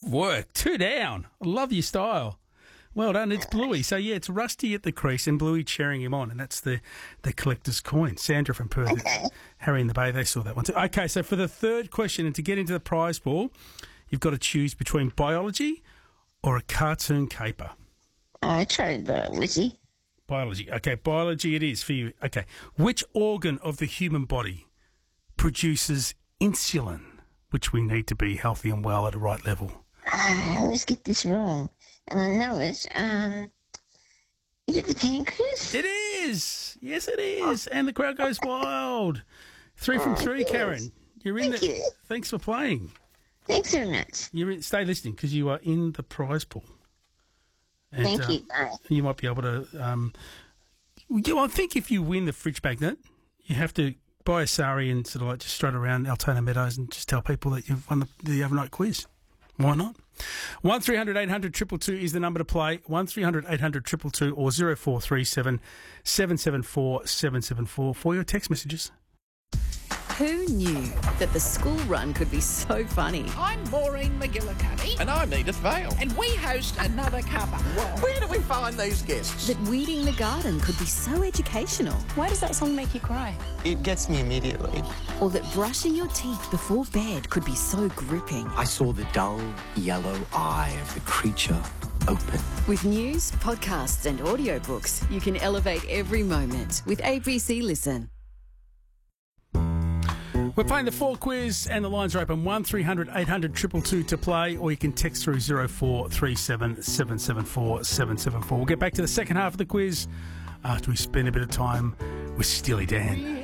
work. 2 down. I love your style. Well done. It's Bluey. So, yeah, it's Rusty at the crease and Bluey cheering him on, and that's the collector's coin. Sandra from Perth, Okay. Harry in the Bay, they saw that one too. Okay, so for the third question, and to get into the prize pool, you've got to choose between biology or a cartoon caper. I tried biology. Biology. Okay, biology it is for you. Okay. Which organ of the human body produces insulin, which we need to be healthy and well at a right level? I always get this wrong. And I know it. Is it the pancreas? It is. Yes, it is. And the crowd goes wild. 3 from 3, Karen. You're in Thank there. you. Thanks for playing. Thanks very much. Stay listening because you are in the prize pool. And, Thank you. Bye. You might be able to. I think if you win the fridge magnet, you have to buy a sari and sort of like just strut around Altona Meadows and just tell people that you've won the overnight quiz. Why not? 1300 800 222 is the number to play. 1300 800 222 or 0437 774 774 for your text messages. Who knew that the school run could be so funny? I'm Maureen McGillicuddy. And I'm Edith Vale. And we host Another Cuppa. Where do we find these guests? That weeding the garden could be so educational? Why does that song make you cry? It gets me immediately. Or that brushing your teeth before bed could be so gripping? I saw the dull yellow eye of the creature open. With news, podcasts and audiobooks, you can elevate every moment with ABC Listen. We're playing the Fall quiz and the lines are open 1300 800 222 to play, or you can text through 0437 774 774. We'll get back to the second half of the quiz after we spend a bit of time with Steely Dan.